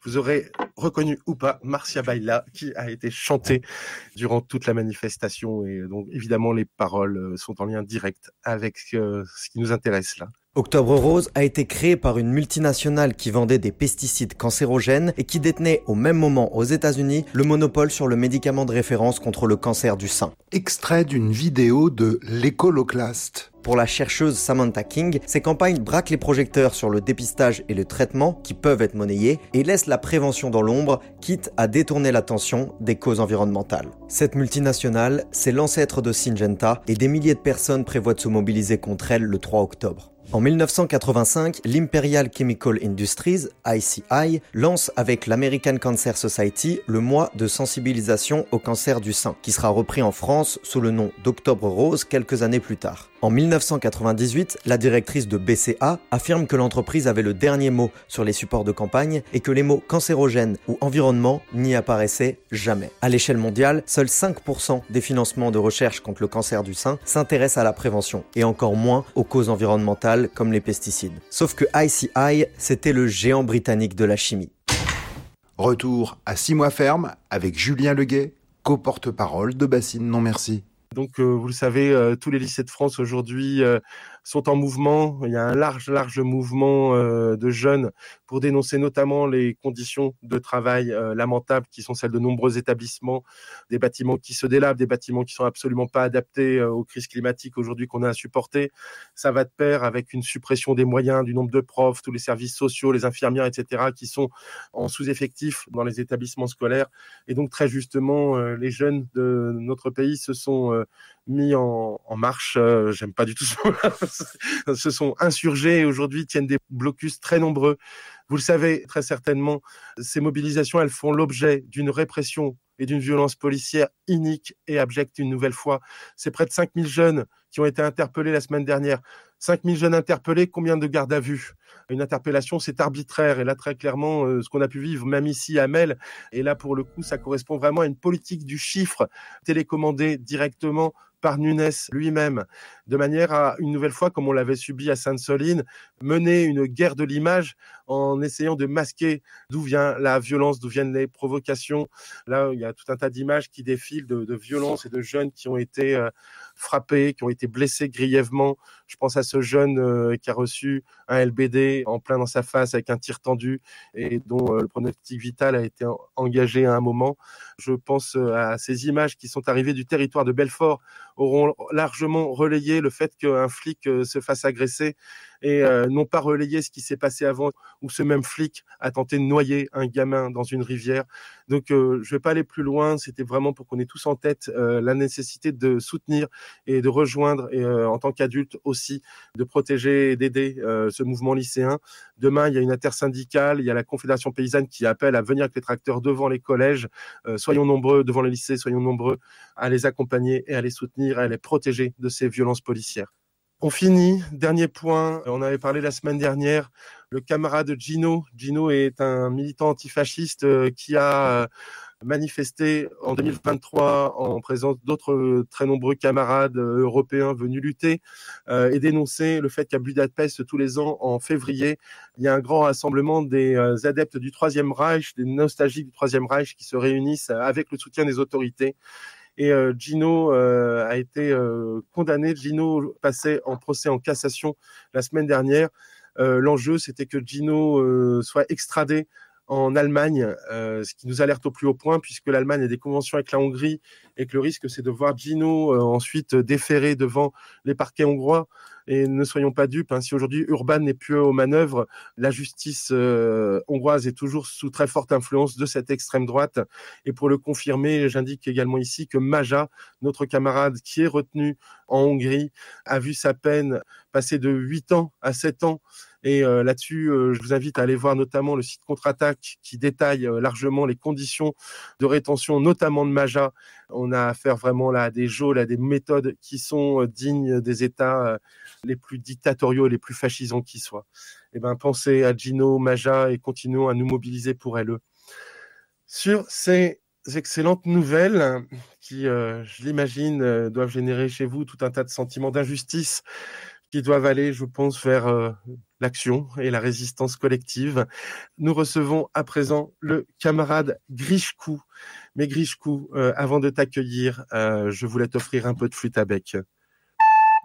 vous aurez reconnu ou pas Marcia Baila, qui a été chantée durant toute la manifestation. Et donc, évidemment, les paroles sont en lien direct avec ce qui nous intéresse là. Octobre Rose a été créé par une multinationale qui vendait des pesticides cancérogènes et qui détenait au même moment aux États-Unis le monopole sur le médicament de référence contre le cancer du sein. Extrait d'une vidéo de l'Écoloclaste. Pour la chercheuse Samantha King, ces campagnes braquent les projecteurs sur le dépistage et le traitement qui peuvent être monnayés et laissent la prévention dans l'ombre, quitte à détourner l'attention des causes environnementales. Cette multinationale, c'est l'ancêtre de Syngenta et des milliers de personnes prévoient de se mobiliser contre elle le 3 octobre. En 1985, l'Imperial Chemical Industries, ICI, lance avec l'American Cancer Society le mois de sensibilisation au cancer du sein, qui sera repris en France sous le nom d'Octobre Rose quelques années plus tard. En 1998, la directrice de BCA affirme que l'entreprise avait le dernier mot sur les supports de campagne et que les mots cancérogène ou environnement n'y apparaissaient jamais. À l'échelle mondiale, seuls 5% des financements de recherche contre le cancer du sein s'intéressent à la prévention et encore moins aux causes environnementales comme les pesticides. Sauf que ICI, c'était le géant britannique de la chimie. Retour à 6 mois ferme avec Julien Leguet, co-porte-parole de Bassine Non Merci. Donc, vous le savez, tous les lycées de France aujourd'hui sont en mouvement. Il y a un large mouvement de jeunes pour dénoncer notamment les conditions de travail lamentables qui sont celles de nombreux établissements, des bâtiments qui se délabent, des bâtiments qui sont absolument pas adaptés aux crises climatiques aujourd'hui qu'on a à supporter. Ça va de pair avec une suppression des moyens, du nombre de profs, tous les services sociaux, les infirmières, etc., qui sont en sous-effectif dans les établissements scolaires. Et donc, très justement, les jeunes de notre pays se sont mis en marche, j'aime pas du tout ce mot-là, se sont insurgés et aujourd'hui tiennent des blocus très nombreux. Vous le savez très certainement, ces mobilisations, elles font l'objet d'une répression et d'une violence policière inique et abjecte une nouvelle fois. C'est près de 5000 jeunes qui ont été interpellés la semaine dernière. 5000 jeunes interpellés, combien de gardes à vue ? Une interpellation, c'est arbitraire. Et là, très clairement, ce qu'on a pu vivre, même ici à Mel, et là, pour le coup, ça correspond vraiment à une politique du chiffre télécommandée directement par Nunes lui-même, de manière à, une nouvelle fois, comme on l'avait subi à Sainte-Soline, mener une guerre de l'image en essayant de masquer d'où vient la violence, d'où viennent les provocations. Là, il y a tout un tas d'images qui défilent de violences et de jeunes qui ont été frappés, qui ont été blessés grièvement. Je pense à ce jeune qui a reçu un LBD en plein dans sa face avec un tir tendu et dont le pronostic vital a été engagé à un moment. Je pense à ces images qui sont arrivées du territoire de Belfort, auront largement relayé le fait qu'un flic se fasse agresser et n'ont pas relayé ce qui s'est passé avant où ce même flic a tenté de noyer un gamin dans une rivière. Donc je vais pas aller plus loin, c'était vraiment pour qu'on ait tous en tête la nécessité de soutenir et de rejoindre et en tant qu'adulte aussi de protéger et d'aider ce mouvement lycéen. Demain, il y a une intersyndicale, il y a la Confédération paysanne qui appelle à venir avec les tracteurs devant les collèges. Soyons nombreux devant les lycées, soyons nombreux à les accompagner et à les soutenir et à les protéger de ces violences policières. On finit, dernier point, on avait parlé la semaine dernière, le camarade Gino. Gino est un militant antifasciste qui a manifesté en 2023 en présence d'autres très nombreux camarades européens venus lutter et dénoncer le fait qu'à Budapest, tous les ans, en février, il y a un grand rassemblement des adeptes du Troisième Reich, des nostalgiques du Troisième Reich qui se réunissent avec le soutien des autorités. Et Gino a été condamné. Gino passait en procès en cassation la semaine dernière. L'enjeu, c'était que Gino soit extradé en Allemagne, ce qui nous alerte au plus haut point, puisque l'Allemagne a des conventions avec la Hongrie et que le risque, c'est de voir Gino ensuite déféré devant les parquets hongrois. Et ne soyons pas dupes, si aujourd'hui Urban n'est plus aux manœuvres, la justice hongroise est toujours sous très forte influence de cette extrême droite. Et pour le confirmer, j'indique également ici que Maja, notre camarade qui est retenu en Hongrie, a vu sa peine passer de 8 ans à 7 ans. Et là-dessus, je vous invite à aller voir notamment le site Contre-Attaque qui détaille largement les conditions de rétention, notamment de Maja. On a affaire vraiment là à des geôles, à des méthodes qui sont dignes des États les plus dictatoriaux et les plus fascisants qui soient. Eh ben, pensez à Gino, Maja et continuons à nous mobiliser pour elle. Sur ces excellentes nouvelles qui, je l'imagine, doivent générer chez vous tout un tas de sentiments d'injustice qui doivent aller, je pense, vers l'action et la résistance collective. Nous recevons à présent le camarade Grichkou. Mais Grichkou, avant de t'accueillir, je voulais t'offrir un peu de flûte à bec.